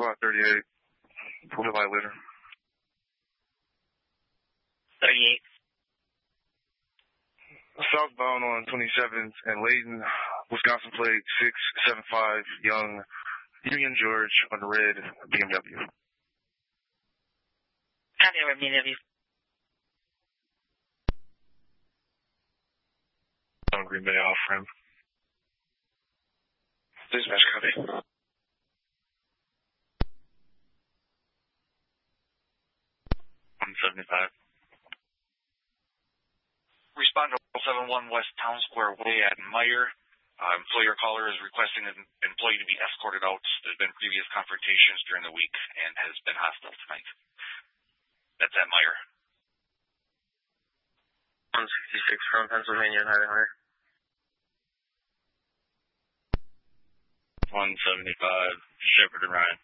Squad 38. Pulled a violator. 38. Southbound on 27th and Layton, Wisconsin plate 675, Young, Union George on the red BMW. Copy, red BMW. On Green Bay off rim. Dispatch copy. 175. Respond to 071 West Town Square Way at Meyer. Employer caller is requesting an employee to be escorted out. There's been previous confrontations during the week and has been hostile tonight. That's at Meyer. 166 from Pennsylvania and Highway Hunter. 175, Shepard and Ryan.